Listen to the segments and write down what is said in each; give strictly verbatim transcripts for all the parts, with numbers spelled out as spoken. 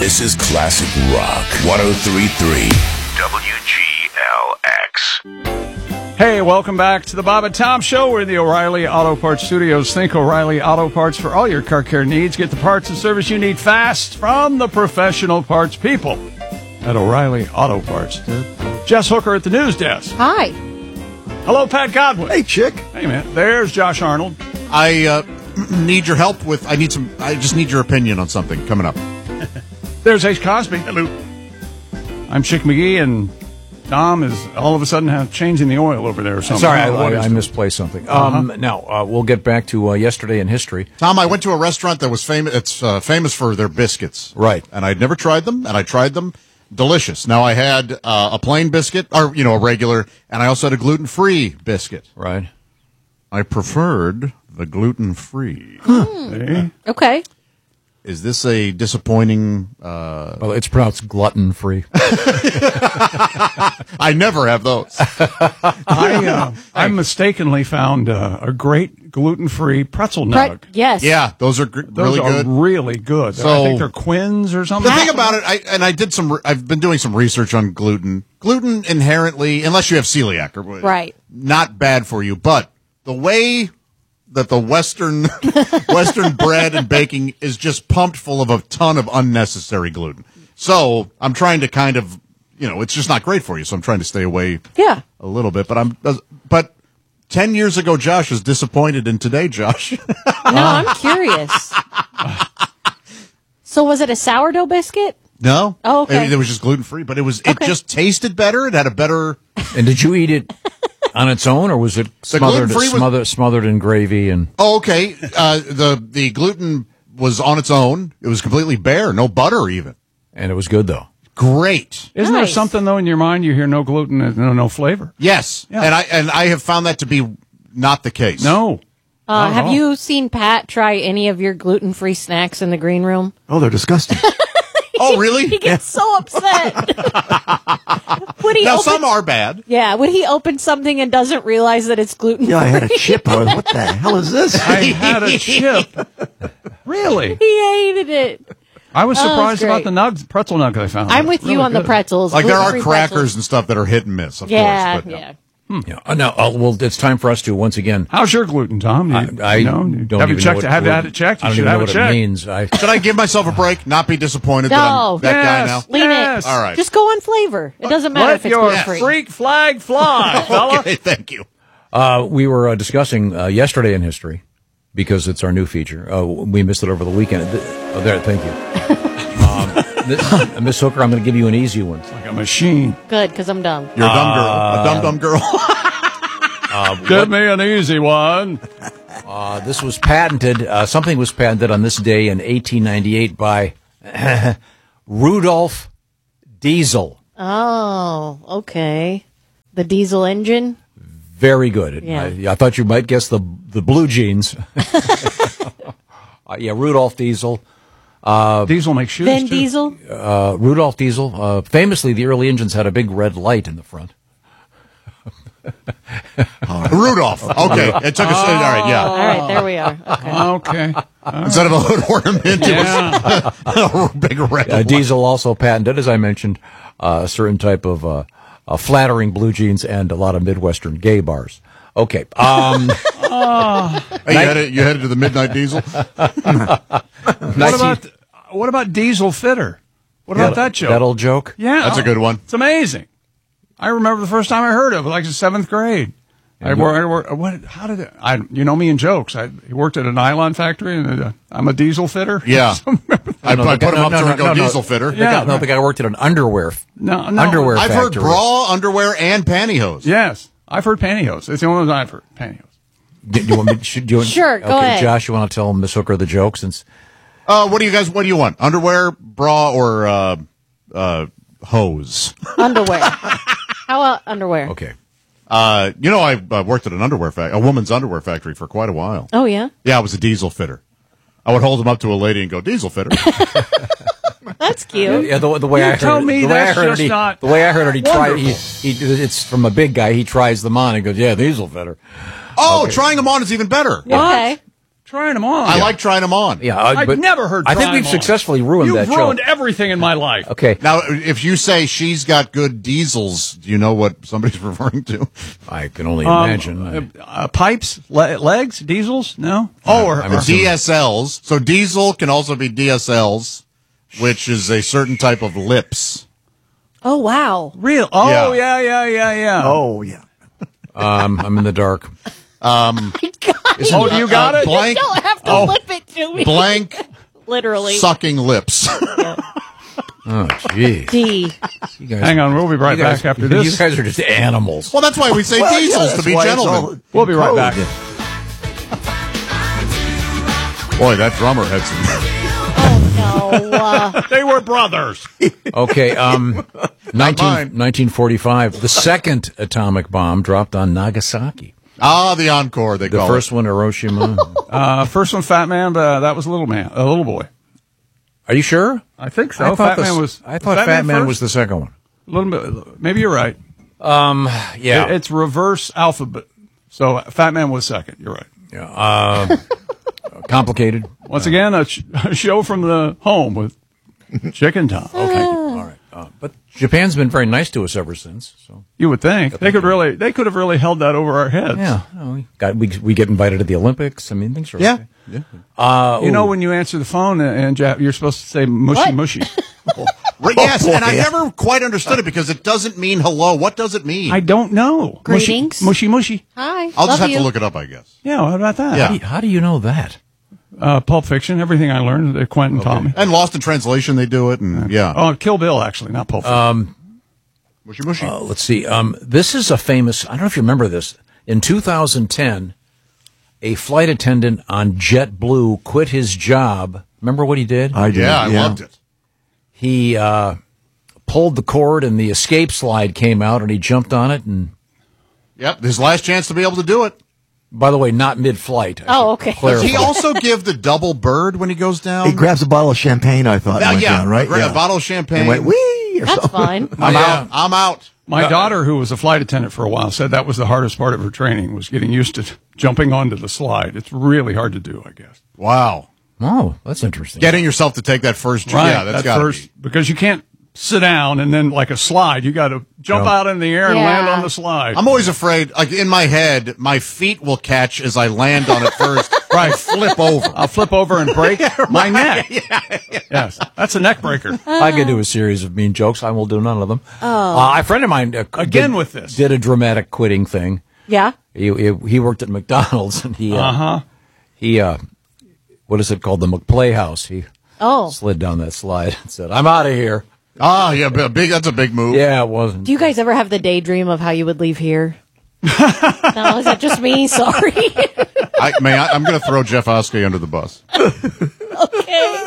This is classic rock. one oh three point three W G L X. Hey, welcome back to the Bob and Tom Show. We're in the O'Reilly Auto Parts Studios. Think O'Reilly Auto Parts for all your car care needs. Get the parts and service you need fast from the professional parts people at O'Reilly Auto Parts. Jess Hooker at the news desk. Hi. Hello, Pat Godwin. Hey, chick. Hey, man. There's Josh Arnold. I uh, need your help with. I need some. I just need your opinion on something coming up. There's Ace Cosby. Hello. I'm Chick McGee, and Dom is all of a sudden have changing the oil over there or something. Sorry, I, I, I, I misplaced something. Um, uh-huh. Now, uh, we'll get back to uh, yesterday in history. Tom, I went to a restaurant that was famous. It's uh, famous for their biscuits, right? And I'd never tried them, and I tried them. Delicious. Now I had uh, a plain biscuit, or you know, a regular, and I also had a gluten-free biscuit. Right. I preferred the gluten-free. Hmm. Okay. Is this a disappointing? Uh... Well, it's pronounced glutton-free. I never have those. I uh, I mistakenly found uh, a great gluten-free pretzel nug. Pre- yes. Yeah, those are gr- Those really are good. really good. So, I think they're Quins or something. The thing about it, I, and I did some. I've been doing some research on gluten. Gluten inherently, unless you have celiac, or right, not bad for you. But the way that the Western Western bread and baking is just pumped full of a ton of unnecessary gluten. So I'm trying to kind of, you know, it's just not great for you. So I'm trying to stay away. Yeah. A little bit, but I'm. But ten years ago, Josh is disappointed in today, Josh. No, I'm curious. So was it a sourdough biscuit? No. Oh, okay. It, it was just gluten free, but it was. It Okay. just tasted better. It had a better. And did you eat it on its own, or was it smothered, gluten-free was- smothered, smothered in gravy? And Oh, okay. Uh, the the gluten was on its own. It was completely bare, no butter even. and it was good though. Great. Isn't there Nice. something though in your mind you hear no gluten and no, no flavor? Yes, Yeah. and I and I have found that to be not the case. No. Uh, Not at have all. you seen Pat try any of your gluten-free snacks in the green room? Oh, they're disgusting. Oh, really? He gets so upset. Would he Now open, some are bad. yeah, would he open something and doesn't realize that it's gluten-free? Yeah, I had a chip on. What the hell is this? I had a chip. Really? He hated it. I was Oh, surprised that's about the nugs, pretzel nug I found. I'm with Really you on the good. pretzels. Like there are gluten-free crackers pretzels. and stuff that are hit and miss, of Yeah, course. But, yeah. Yeah. Uh, now, uh, well, it's time for us to once again. How's your gluten, Tom? You, I, I you know, don't have you even checked? know what have you gluten- had it checked? You I don't should even know have what it it checked. means. I, Should I give myself a break? Not be disappointed that No. I'm that guy Yes. now? Lean Yes. it. All right. Just go on flavor. It doesn't matter Let if it's your gluten-free. freak flag fly, fella. Okay, thank you. Uh, we were uh, discussing uh, yesterday in history because it's our new feature. Uh, we missed it over the weekend. Th- Oh, there, thank you. um, this, uh, Miss Hooker, I'm going to give you an easy one. Like a machine. Good, because I'm dumb. You're a dumb girl. A dumb, dumb girl. Uh, Give me an easy one. Uh, this was patented. Uh, something was patented on this day in eighteen ninety-eight by Rudolf Diesel. Oh, okay. The diesel engine? Very good. Yeah. I, I thought you might guess the the blue jeans. uh, yeah, Rudolf Diesel. Uh, Diesel makes shoes, Vin too. Diesel? Uh, Rudolf Diesel. Uh, famously, the early engines had a big red light in the front. Rudolph. Okay. It took us. All right, yeah. All right, there we are. Okay. Okay. Instead of a hood ornament, Yeah. it was a big red Uh, light. Diesel also patented, as I mentioned, uh, a certain type of uh, uh, flattering blue jeans and a lot of Midwestern gay bars. Okay. Um, Hey, you, headed, you headed to the Midnight Diesel? What about what about Diesel Fitter? What about that joke? That old joke? Yeah, That's a good one. It's amazing. I remember the first time I heard it, like in seventh grade. I worked. I work, what? How did it? I? You know me and jokes. I worked at a nylon factory, and uh, I'm a diesel fitter. Yeah. I, No, I the put guy- him up no, to no, and go no, no. diesel fitter. The guy, no, the guy worked at an underwear, f- No, no. underwear I've heard factory. bra, underwear, and pantyhose. Yes, I've heard pantyhose. It's the only one I've heard. Pantyhose. Do you want me? Should, do you want, Sure, go okay, ahead. Josh, you want to tell Miss Hooker the joke since Uh, what do you guys? What do you want? Underwear, bra, or uh, uh, hose? Underwear. How about underwear? okay. Uh, you know, I uh, worked at an underwear factory, a woman's underwear factory, for quite a while. Oh, yeah? Yeah, I was a diesel fitter. I would hold them up to a lady and go, "Diesel fitter." That's cute. Yeah, the, the way You I heard tell it, me the way I that's heard just it, he, not the way I heard it, he tried. He, wonderful. he, it's from a big guy. He tries them on and goes, "Yeah, diesel fitter." Oh, trying them on is even better. Okay. Trying them on. I like trying them on. Yeah, uh, I've but never heard I try think we've 'em on. successfly ruined You've that ruined show. everything in my life. Okay, Now, if you say she's got good diesels, do you know what somebody's referring to? I can only Um, imagine. uh, uh, pipes, le- legs, diesels? No. Oh, or, I'm or assuming- D S Ls. So diesel can also be D S Ls, which is a certain type of lips. Oh, wow. real. Oh, yeah, yeah, yeah, yeah. Oh, yeah. um, I'm in the dark. Oh, do you got Uh, it? blank, Don't have to Oh. lip it to me. blank Literally. sucking lips. Oh, jeez. D. You guys, Hang on, we'll be right you guys, back after you this. guys are just animals. Well, that's why we say Well, yeah, diesels, to that's be why it's gentlemen. all We'll be right code. back. Boy, that drummer had some... Oh, no. Uh, They were brothers. Okay, um, nineteen, mine. nineteen forty-five, the second atomic bomb dropped on Nagasaki. Ah, the encore, they The call first it. one, Hiroshima. Uh, first one, Fat Man. Uh, that was a little man, a little boy. Are you sure? I think so. I thought, Fat the, Man was. I thought was Fat, Man, first? was the second one. A little bit. Maybe you're right. Yeah. It- it's reverse alphabet. So Fat Man was second. You're right. yeah. Uh, complicated. Once again, a, sh- a show from the home with Chicken Tom. Okay, all right. Uh, but Japan's been very nice to us ever since. So You would think they could really, they could have really held that over our heads. yeah, no, we got we we get invited to the Olympics. I mean, things are Yeah. okay. yeah. Uh, You know, ooh. when you answer the phone and Jap- you're supposed to say mushy What? mushy. Right, yes, boy, and I yeah. never quite understood it because it doesn't mean hello. What does it mean? I don't know. Greetings. Mushy mushy. mushy. Hi. I'll Love just have you. to look it up, I guess. Yeah, what about that? Yeah. how, do you, how do you know that? Uh, Pulp Fiction, everything I learned that Quentin taught me. And Lost in Translation, they do it, and yeah. Oh, Kill Bill, actually, not Pulp Fiction. Mushy mushy. Uh, let's see. Um, this is a famous. I don't know if you remember this. In two thousand ten, a flight attendant on JetBlue quit his job. Remember what he did? I do. yeah, I loved it. he uh, pulled the cord, and the escape slide came out, and he jumped on it. And Yep, his last chance to be able to do it. by the way, not mid-flight. I Oh, should okay. Does clarify. he also give the double bird when he goes down? He grabs a bottle of champagne, I thought, and Uh, went yeah, down, right? gra- yeah. a bottle of champagne. And went, wee! Or That's something. fine. I'm Yeah. out. I'm out. My daughter, who was a flight attendant for a while, said that was the hardest part of her training, was getting used to jumping onto the slide. It's really hard to do, I guess. Wow. Oh, that's interesting. Getting yourself to take that first jump. Right. Yeah, that's that got to first, be. because you can't sit down and then like a slide. You got to jump No. out in the air and Yeah. land on the slide. I'm always afraid, like in my head, my feet will catch as I land on it first. Right. I flip over. I'll flip over and break my neck. Yes, that's a neck breaker. I could do a series of mean jokes. I will do none of them. Oh. Uh, a friend of mine uh, Again did, with this. did a dramatic quitting thing. Yeah. He he, he worked at McDonald's, and he uh, Uh-huh. he uh, what is it called? The McPlay House. He Oh. slid down that slide and said, "I'm out of here." Ah, yeah, b- big. That's a big move. Yeah, it wasn't. Do you guys ever have the daydream of how you would leave here? No, is that just me? Sorry. I, may I, I'm going to throw Jeff Oskey under the bus. Okay.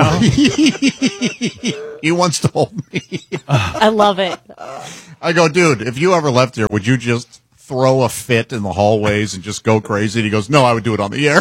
He, he wants to hold me. I love it. I go, dude, if you ever left here, would you just throw a fit in the hallways and just go crazy? And he goes, no, I would do it on the air.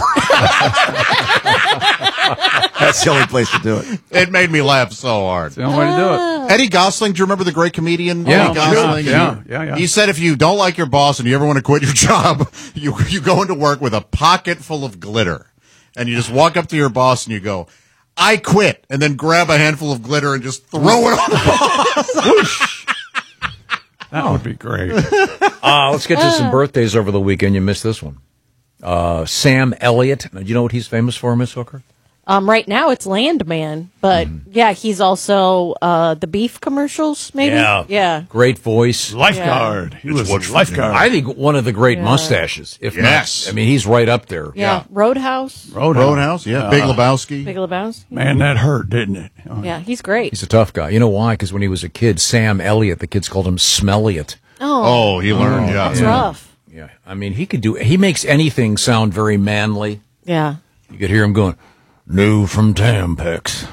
That's the only place to do it. It made me laugh so hard. The only way to do it. Eddie Gosling, do you remember the great comedian Yeah, Eddie Gosling? sure. Yeah, yeah, yeah. He said if you don't like your boss and you ever want to quit your job, you you go into work with a pocket full of glitter. And you just walk up to your boss and you go, I quit, and then grab a handful of glitter and just throw it on the boss. That would be great. Uh, let's get to some birthdays over the weekend. You missed this one. Uh, Sam Elliott. Do you know what he's famous for, Miss Hooker? Um, right now it's Landman, but yeah, he's also uh, the beef commercials, maybe. Yeah. Great voice. Lifeguard. He was a lifeguard. I think one of the great Yeah. mustaches. If Yes. not, I mean, he's right up there. Yeah. Roadhouse. Roadhouse. Roadhouse, yeah. Big Lebowski. Big Lebowski. Man, that hurt, didn't it? Oh, Yeah, he's great. He's a tough guy. You know why? Because when he was a kid, Sam Elliott, the kids called him Smelliot. Oh, Oh, he learned, yeah. it's rough. Yeah, I mean, he could do. He makes anything sound very manly. Yeah. You could hear him going, "New from Tampax."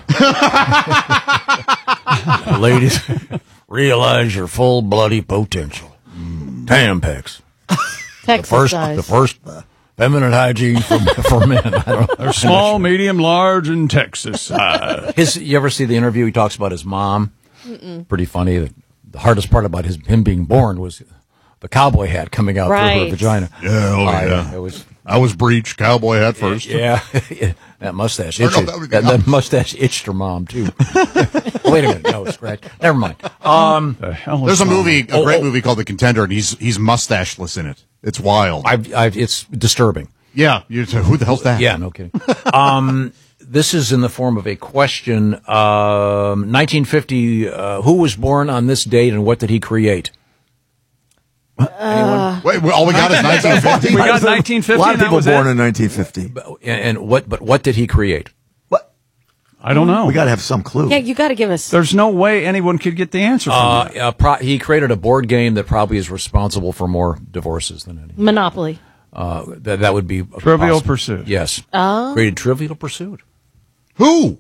Ladies, realize your full bloody potential. Tampax, the Texas first, size. the first feminine hygiene for, for men. I don't. They're small, medium, large, and Texas size. His, you ever see the interview? He talks about his mom. Mm-mm. Pretty funny. The, the hardest part about his him being born was the cowboy hat coming out through her Right. vagina. Yeah, oh, Uh, yeah. It was I was breech, cowboy hat first. Yeah, that mustache. Or Itched, no, that, that would be that mustache itched her mom too. Wait a minute, no scratch. Never mind. Um, The hell is There's a wrong? movie, a Oh, great oh. movie called The Contender, and he's he's mustacheless in it. It's wild. I've, I've, it's disturbing. yeah, you who the hell's that? Yeah, no kidding. Um, this is in the form of a question. Um, nineteen fifty. Uh, who was born on this date, and what did he create? Wait, we- all we got is nineteen fifty. We got nineteen fifty. A lot of and that people was born it? in nineteen fifty. And, and what? But what did he create? What? I don't know. We got to have some clue. Yeah, you got to give us. There's no way anyone could get the answer from Uh, that. uh, pro- he created a board game that probably is responsible for more divorces than any. Monopoly. Uh, that that would be Trivial possible. Pursuit. Yes. Oh. Created Trivial Pursuit. Who?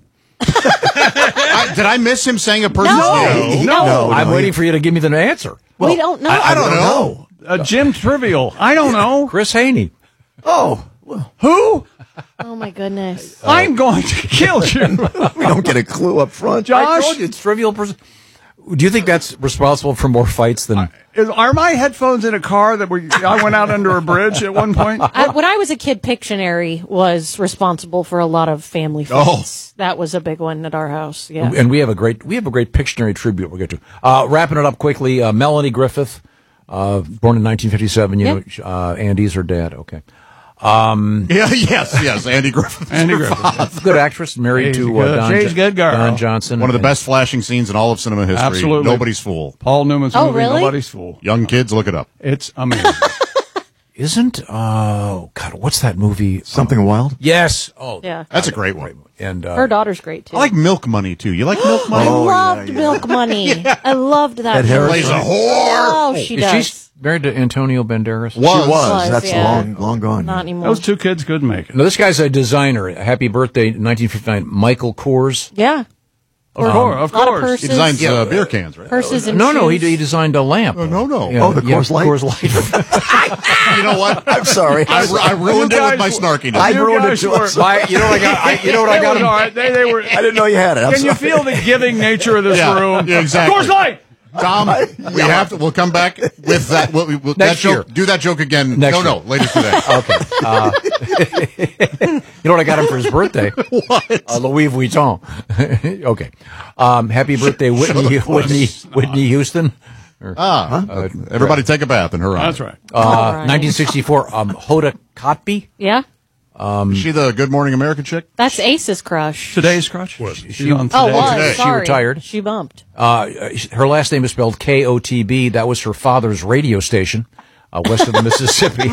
I, did I miss him saying a person's name? No. No, I'm no, waiting he- for you to give me the answer. we don't know. I don't know. Uh, Jim Trivial. I don't know. Chris Haney. Oh, well, Who? Oh, my goodness. I'm going to kill you. we don't get a clue up front. I Josh? told you it's Trivial Pursuit. Do you think that's responsible for more fights than? Is, are my headphones in a car that were, I went out under a bridge at one point? I, when I was a kid, Pictionary was responsible for a lot of family Oh. fights. That was a big one at our house. Yeah. And we have a great we have a great Pictionary tribute we'll get to. Uh, wrapping it up quickly, uh, Melanie Griffith, uh, born in nineteen fifty-seven. You Yep. know, uh, Andy's her dad. Okay, Yeah, yes, yes. Andy Griffith. Andy Griffith. good actress, married She's to good. uh, Don, She's Jo- good girl. Don Johnson. One of the and- best flashing scenes in all of cinema history. Absolutely. Nobody's Fool. Paul Newman's Oh, movie, really? Nobody's Fool. Young kids, look it up. It's amazing. Isn't oh god, what's that movie? Something wild? Yes. Oh, Yeah. That's a great one. And uh, Her daughter's great, too. I like Milk Money, too. You like Milk Money? I Oh, loved yeah, yeah. Milk Money. I loved that. Ed Harris. movie. Plays a whore. Oh, she is does. she married to Antonio Banderas? Was. She was. Was, That's yeah. long, long gone. Not anymore. Those two kids couldn't make it. No, this guy's a designer. Happy birthday, nineteen fifty-nine. Michael Kors. Yeah. Of course, of A lot of course. purses. He designs uh, beer cans, right? Purses and No, no, he, shoes. he designed a lamp. Oh, no, no. Yeah, Oh, the yeah, Coors Light? Coors Light. You know what? I'm sorry. I, I ruined You it with my guys- snarkiness. I You ruined it guys too. were- I'm sorry. My- you know what I got? I, you know what I It got was him? all right. They, they were. I didn't know you had it. I'm Can you sorry. feel the giving nature of this Yeah, room? yeah, exactly. Coors Light. Tom, we have to. We'll come back with that. We'll, we'll, that Next joke. year. Do that joke again. Next no, year. no, later today. Okay. Uh, you know what I got him for his birthday? What? Uh, Louis Vuitton. Okay. Um, happy birthday, Whitney, Whitney, Whitney Houston. Or, Ah, uh, everybody take a bath in her honor. That's right. uh, All right. nineteen sixty-four, um, Hoda Kotb. Yeah. Is she the Good Morning America chick? That's Ace's crush. Today's crush. She's on Oh, today. was. today. She Sorry. retired. She bumped. Uh, her last name is spelled K O T B. That was her father's radio station, uh, west of the Mississippi.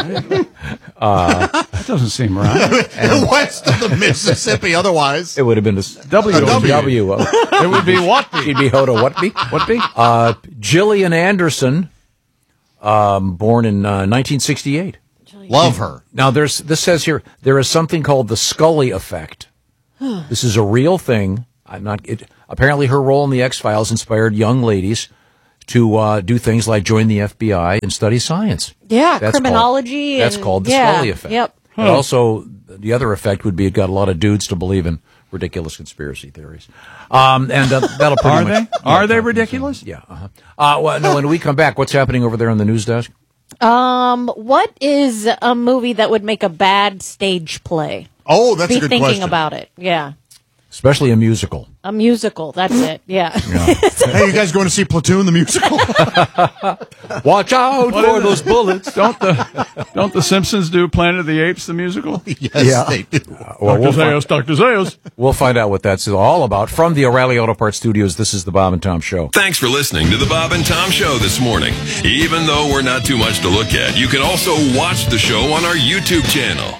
That doesn't seem right. West of the Mississippi. Otherwise, It would have been a s- W. A W. W. Uh, It would be what? she'd be Hoda Whatby. Whatby? Uh, Gillian Anderson, um, born in uh, nineteen sixty-eight. love her. Now, there's this says here there is something called the Scully effect. This is a real thing. I'm not. It, apparently, her role in the X Files inspired young ladies to uh, do things like join the F B I and study science. Yeah, That's criminology. Called, that's and- called the yeah, Scully effect. Yep. But also, the other effect would be it got a lot of dudes to believe in ridiculous conspiracy theories. Um, and uh, that'll pretty Are much. they? Are they ridiculous? Yeah. Uh-huh. Uh, well, no, when we come back, what's happening over there on the news desk? Um, what is a movie that would make a bad stage play? Oh, that's Be a good thinking question. about it. Yeah. Especially a musical. A musical. That's it. Yeah. Hey, you guys going to see Platoon the musical? Watch out What for is those it? bullets. Don't the Don't the Simpsons do Planet of the Apes the musical? yes, Yeah. they do. Well, we'll, Doctor find, Zayas, Doctor Zayas. we'll find out what that's all about. From the O'Reilly Auto Parts Studios, this is the Bob and Tom Show. Thanks for listening to the Bob and Tom Show this morning. Even though we're not too much to look at, you can also watch the show on our YouTube channel.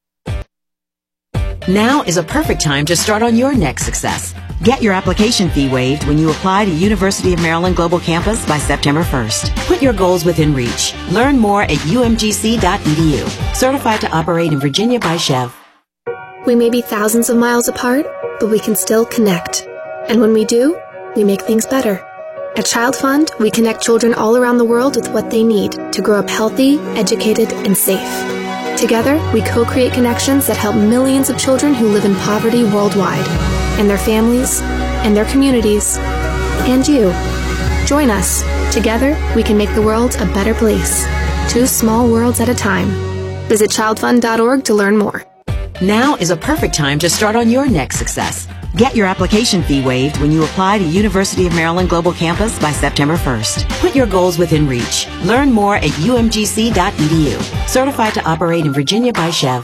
Now is a perfect time to start on your next success. Get your application fee waived when you apply to University of Maryland Global Campus by September first. Put your goals within reach. Learn more at U M G C dot E D U. Certified to operate in Virginia by Chev. We may be thousands of miles apart, but we can still connect. And when we do, we make things better. At Child Fund, we connect children all around the world with what they need to grow up healthy, educated, and safe. Together, we co-create connections that help millions of children who live in poverty worldwide, and their families, and their communities, and you. Join us. Together, we can make the world a better place. Two small worlds at a time. Visit child fund dot org to learn more. Now is a perfect time to start on your next success. Get your application fee waived when you apply to University of Maryland Global Campus by September first. Put your goals within reach. Learn more at u m g c dot e d u. Certified to operate in Virginia by Chev.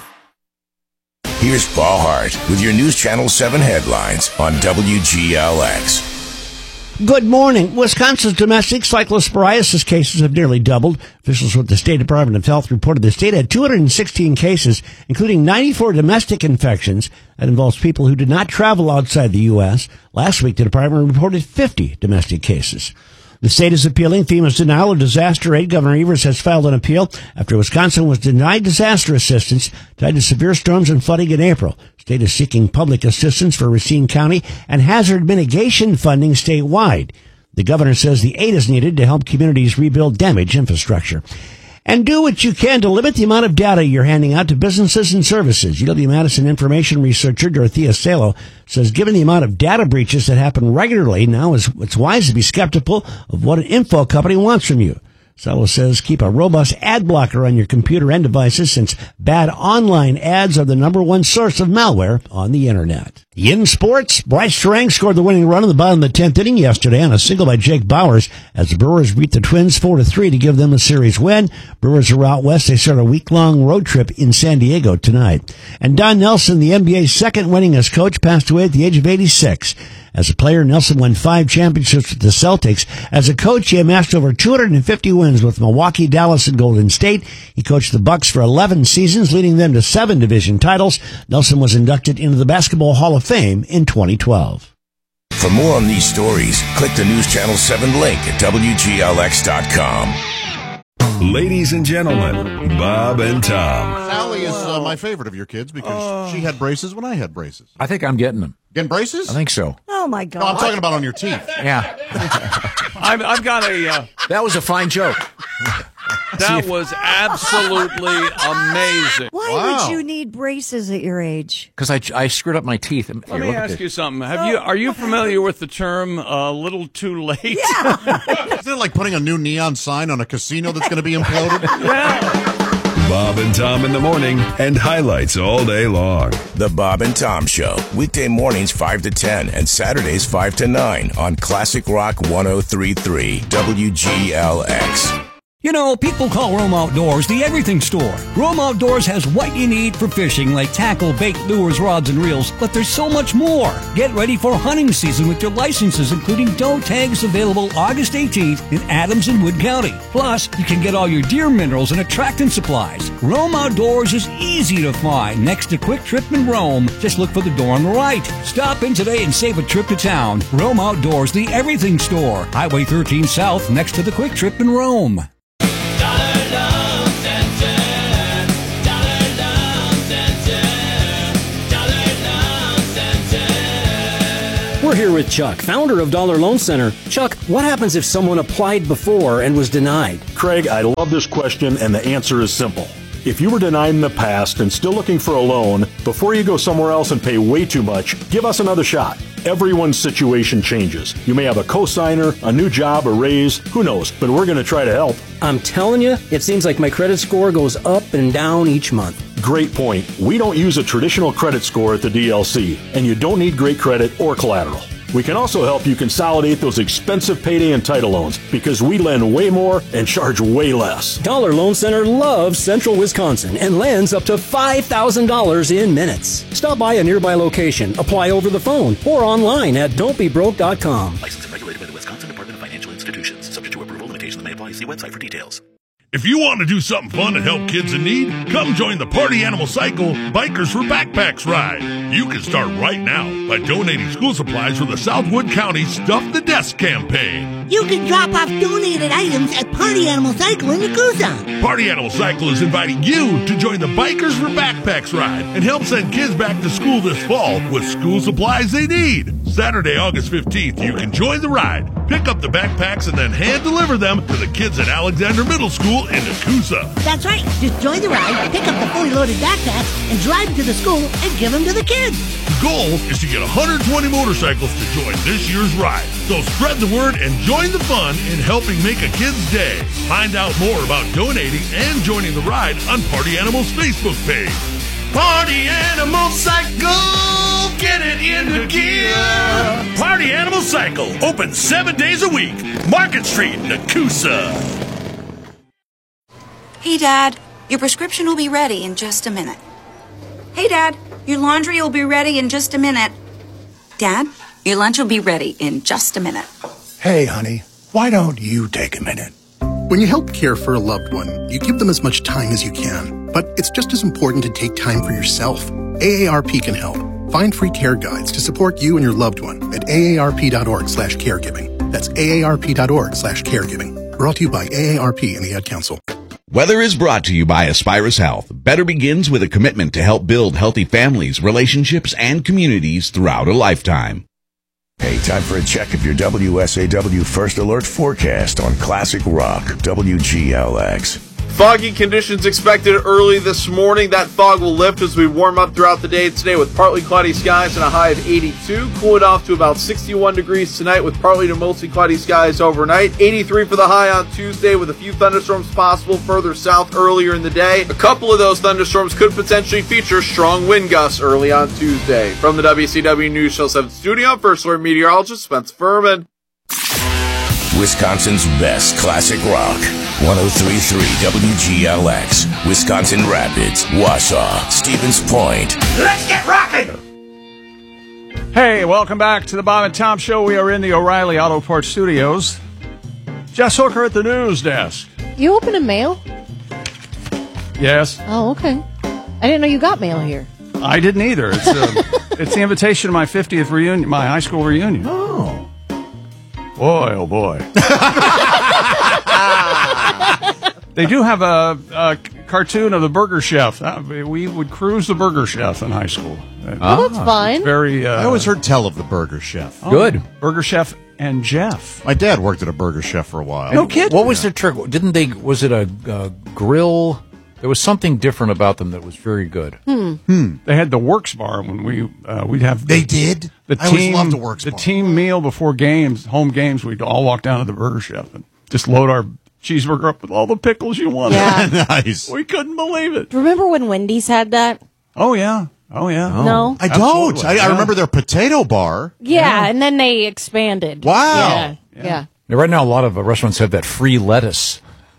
Here's Paul Hart with your News Channel seven headlines on W G L X. Good morning. Wisconsin's domestic cyclosporiasis cases have nearly doubled. Officials with the State Department of Health reported the state had two hundred sixteen cases, including ninety-four domestic infections. That involves people who did not travel outside the U S. Last week, the department reported fifty domestic cases. The state is appealing FEMA's denial of disaster aid. Governor Evers has filed an appeal after Wisconsin was denied disaster assistance tied to severe storms and flooding in April. The state is seeking public assistance for Racine County and hazard mitigation funding statewide. The governor says the aid is needed to help communities rebuild damaged infrastructure. And do what you can to limit the amount of data you're handing out to businesses and services. U W-Madison information researcher Dorothea Salo says given the amount of data breaches that happen regularly, now it's wise to be skeptical of what an info company wants from you. Salo says keep a robust ad blocker on your computer and devices since bad online ads are the number one source of malware on the internet. In sports, Bryce Terang scored the winning run in the bottom of the tenth inning yesterday on a single by Jake Bowers as the Brewers beat the Twins four to three to give them a series win. Brewers are out west. They start a week-long road trip in San Diego tonight. And Don Nelson, the N B A's second winningest coach, passed away at the age of eighty-six. As a player, Nelson won five championships with the Celtics. As a coach, he amassed over two hundred fifty wins with Milwaukee, Dallas, and Golden State. He coached the Bucks for eleven seasons, leading them to seven division titles. Nelson was inducted into the Basketball Hall of Fame in twenty twelve. For more on these stories, click the News Channel seven link at W G L X dot com. Ladies and gentlemen, Bob and Tom. Sally is uh, my favorite of your kids because uh, she had braces when I had braces. I think I'm getting them. Getting braces? I think so. Oh, my God. No, I'm talking about on your teeth. Yeah. I've, I've got a... Uh, that was a fine joke. That was absolutely amazing. Why Wow. would you need braces at your age? Because I, I screwed up my teeth. Here, Let me look at ask this. you something. Have you Are you familiar with the term a uh, little too late? Yeah. Isn't it like putting a new neon sign on a casino that's going to be imploded? Well, Bob and Tom in the morning and highlights all day long. The Bob and Tom Show, weekday mornings five to ten and Saturdays five to nine on Classic Rock one oh three point three W G L X. You know, people call Rome Outdoors the everything store. Rome Outdoors has what you need for fishing, like tackle, bait, lures, rods, and reels, but there's so much more. Get ready for hunting season with your licenses, including doe tags, available August eighteenth in Adams and Wood County. Plus, you can get all your deer minerals and attractant supplies. Rome Outdoors is easy to find next to Quick Trip in Rome. Just look for the door on the right. Stop in today and save a trip to town. Rome Outdoors, the everything store. Highway thirteen South, next to the Quick Trip in Rome. We're here with Chuck, founder of Dollar Loan Center. Chuck, what happens if someone applied before and was denied? Craig, I love this question, and the answer is simple. If you were denied in the past and still looking for a loan, before you go somewhere else and pay way too much, give us another shot. Everyone's situation changes. You may have a cosigner, a new job, a raise, who knows, but we're going to try to help. I'm telling you, it seems like my credit score goes up and down each month. Great point. We don't use a traditional credit score at the D L C, and you don't need great credit or collateral. We can also help you consolidate those expensive payday and title loans because we lend way more and charge way less. Dollar Loan Center loves Central Wisconsin and lends up to five thousand dollars in minutes. Stop by a nearby location, apply over the phone, or online at don't be broke dot com. Licensed and regulated by the Wisconsin Department of Financial Institutions. Subject to approval, limitations may apply. See website for details. If you want to do something fun and help kids in need, come join the Party Animal Cycle Bikers for Backpacks ride. You can start right now by donating school supplies for the Southwood County Stuff the Desk campaign. You can drop off donated items at Party Animal Cycle in Yakuza. Party Animal Cycle is inviting you to join the Bikers for Backpacks ride and help send kids back to school this fall with school supplies they need. Saturday, August fifteenth, you can join the ride, pick up the backpacks, and then hand deliver them to the kids at Alexander Middle School school in Nakusa. That's right. Just join the ride, pick up the fully loaded backpacks, and drive to the school and give them to the kids. The goal is to get one hundred twenty motorcycles to join this year's ride. So spread the word and join the fun in helping make a kid's day. Find out more about donating and joining the ride on Party Animals Facebook page. Party Animal Cycle, get it into gear. Party Animal Cycle, open seven days a week. Market Street, Nakusa. Hey, Dad, your prescription will be ready in just a minute. Hey, Dad, your laundry will be ready in just a minute. Dad, your lunch will be ready in just a minute. Hey, honey, why don't you take a minute? When you help care for a loved one, you give them as much time as you can. But it's just as important to take time for yourself. A A R P can help. Find free care guides to support you and your loved one at A A R P dot org slash caregiving. That's A A R P dot org slash caregiving. Brought to you by A A R P and the Ad Council. Weather is brought to you by Aspirus Health. Better begins with a commitment to help build healthy families, relationships, and communities throughout a lifetime. Hey, time for a check of your W S A W First Alert forecast on Classic Rock, W G L X. Foggy conditions expected early this morning. That fog will lift as we warm up throughout the day today with partly cloudy skies and a high of eighty-two. Cool it off to about sixty-one degrees tonight with partly to mostly cloudy skies overnight. eighty-three for the high on Tuesday with a few thunderstorms possible further south earlier in the day. A couple of those thunderstorms could potentially feature strong wind gusts early on Tuesday. From the W C W News Show seven studio, First Alert meteorologist Spencer Furman. Wisconsin's best classic rock. one oh three point three W G L X. Wisconsin Rapids, Wausau, Stevens Point. Let's get rocking! Hey, welcome back to the Bob and Tom Show. We are in the O'Reilly Auto Parts Studios. Jess Hooker at the news desk. You open a mail? Yes. Oh, okay. I didn't know you got mail here. I didn't either. It's, uh, it's the invitation to my fiftieth reunion, my high school reunion. Oh. Boy, oh boy. They do have a, a cartoon of the Burger Chef. Uh, we would cruise the Burger Chef in high school. Oh, that's fine. Very. Uh, I always heard tell of the Burger Chef. Oh, Good. Burger Chef and Jeff. My dad worked at a Burger Chef for a while. No kidding. What was their trick? Didn't they? Was it a, a grill? There was something different about them that was very good. Hmm. Hmm. They had the Works Bar when we uh, we'd have. The, they did. The I team, always loved the Works the Bar. team meal before games, home games. We'd all walk down to the Burger Chef and just load our cheeseburger up with all the pickles you wanted. Yeah. Nice. We couldn't believe it. Remember when Wendy's had that? Oh yeah. Oh yeah. Oh. No. I don't. Absolutely. I, I Yeah. remember their potato bar. Yeah, Yeah. and then they expanded. Wow. Yeah. Yeah. Now, right now, a lot of uh, restaurants have that free lettuce.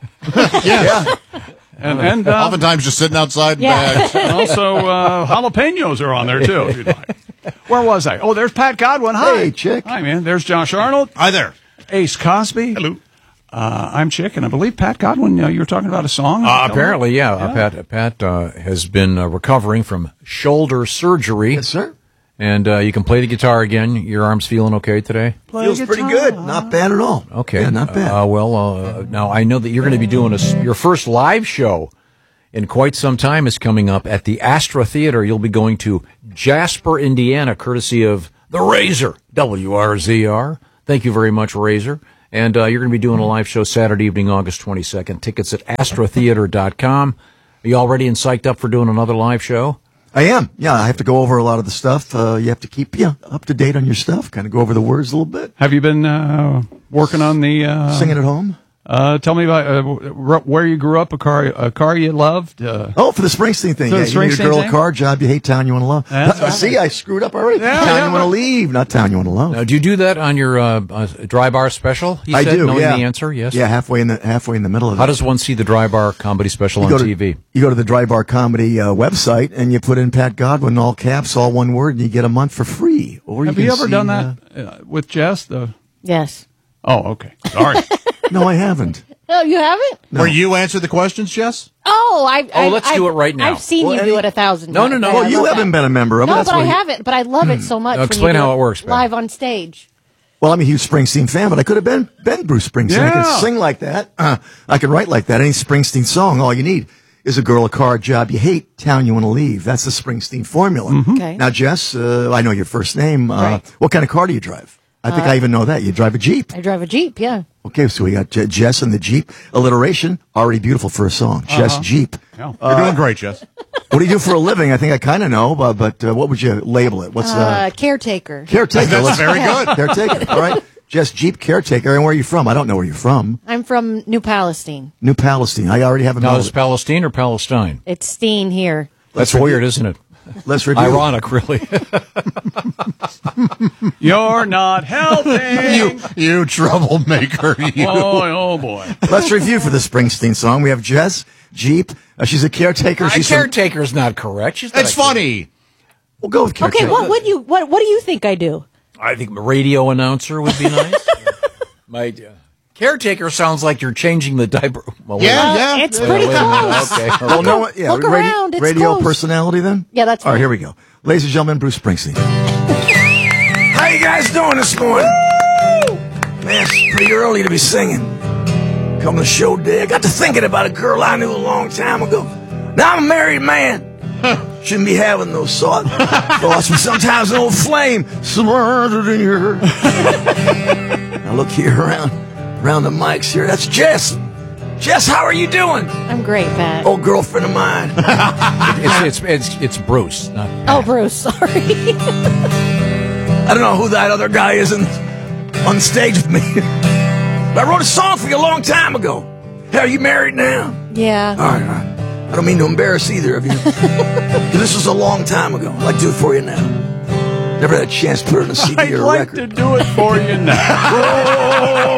Yeah. And, and uh, Oftentimes just sitting outside in Yeah. bags. and also uh, jalapenos are on there too. If you'd like. Where was I? Oh, there's Pat Godwin. Hi, Hey, Chick. Hi, man. There's Josh Arnold. Hi there. Ace Cosby. Hello. Uh, I'm Chick, and I believe Pat Godwin. Uh, you were talking about a song. Uh, apparently, yeah. Uh, Pat Pat uh, has been uh, recovering from shoulder surgery. Yes, sir. And uh, you can play the guitar again. Your arm's feeling okay today? Feels pretty good. Not bad at all. Okay. Yeah, not bad. Uh, well, uh, now I know that you're going to be doing a s your first live show in quite some time is coming up at the Astra Theater. You'll be going to Jasper, Indiana, courtesy of the Razor, W R Z R. Thank you very much, Razor. And uh, you're going to be doing a live show Saturday evening, August twenty-second. Tickets at astra theater dot com. Are you all ready and psyched up for doing another live show? I am. Yeah, I have to go over a lot of the stuff. Uh, you have to keep you up to date on your stuff, kind of go over the words a little bit. Have you been uh, working on the uh, Singing at home? Uh, tell me about uh, where you grew up, a car, a car you loved. Uh, Oh, for the Springsteen thing. For Yeah, the you need a Springsteen girl, thing? a car, job you hate, town you want to love. That's Uh, right. See, I screwed up already. Yeah, town yeah, you want to but- leave, not town you want to love. Now, do you do that on your uh, uh, dry bar special? You I said, do. knowing Yeah. the answer, yes. Yeah, halfway in the halfway in the middle of it. How does one see the dry bar comedy special you on go to, T V? You go to the Dry Bar Comedy uh, website and you put in Pat Godwin, all caps, all one word, and you get a month for free. Or have you, you can ever see, done uh, that uh, with Jess? The Yes. oh, okay. Sorry. No, I haven't. Oh, you haven't? Where you answer the questions, Jess? Oh, I. Oh, I, let's I, do it right now. I've seen Well, you any- do it a thousand No, times. no, no. I Well, you love haven't that. been a member of it. No, That's but I why you- haven't. But I love it so much. Now when explain you do how it works, Ben. live on stage. Well, I'm a huge Springsteen fan, but I could have been been Bruce Springsteen. I Yeah. could sing like that. Uh, I could write like that. Any Springsteen song, all you need is a girl, a car, a job you hate, town you want to leave. That's the Springsteen formula. Okay. Now, Jess, uh, I know your first name. Uh, Right. What kind of car do you drive? I think Uh, I even know that. You drive a Jeep. I drive a Jeep. Yeah. Okay, so we got Je- Jess and the Jeep. Alliteration, already beautiful for a song. Uh-huh. Jess Jeep. Yeah. You're doing great, Jess. What do you do for a living? I think I kind of know, but, but uh, what would you label it? What's Uh, uh, caretaker. caretaker? That's Let's- very good. Caretaker. All right. Jess Jeep, caretaker. And where are you from? I don't know where you're from. I'm from New Palestine. New Palestine. I already have a Now, knowledge. is Palestine or Palestine? It's Steen here. That's Let's weird, review. isn't it? Let's review. Ironic, really. You're not helping. You, you troublemaker. You. Boy, oh boy. Let's review for the Springsteen song. We have Jess Jeep. Uh, she's a caretaker. A She's from- caretaker is not correct. She's not It's a caretaker. funny. We'll go with caretaker. Okay, what would you what what do you think I do? I think radio announcer would be nice. My uh, caretaker sounds like you're changing the diaper. Well, wait. Yeah, Uh, yeah. it's pretty wait a minute. close. Okay. Well, no, what- yeah, Look radio, around, it's radio close. personality then? Yeah, that's All right, fine. here we go. Ladies and gentlemen, Bruce Springsteen. How you guys doing this morning? Man, it's pretty early to be singing. Come to the show day, I got to thinking about a girl I knew a long time ago. Now I'm a married man. Shouldn't be having those thoughts. thoughts, but sometimes an old flame surrounded in your. Now look here around, around the mics here. That's Jess. Jess, how are you doing? I'm great, Pat. Old girlfriend of mine. It's, it's, it's, it's Bruce. Not Oh, Bruce, sorry. I don't know who that other guy is in, on stage with me. But I wrote a song for you a long time ago. Hey, are you married now? Yeah. All right, all right. I don't mean to embarrass either of you. 'Cause this was a long time ago. I'd like to do it for you now. Never had a chance to put it on a C D I'd or a like record. to do it for you now.